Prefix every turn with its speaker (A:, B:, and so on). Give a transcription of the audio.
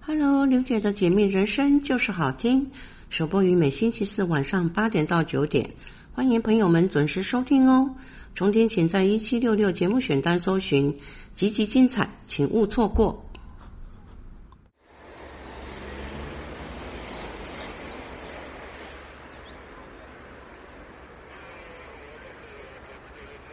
A: Hello， 刘姐的解密人生就是好听，首播于每星期四晚上8点到9点，欢迎朋友们准时收听哦。重点请在1766节目选单搜寻，集集精彩，请勿错过。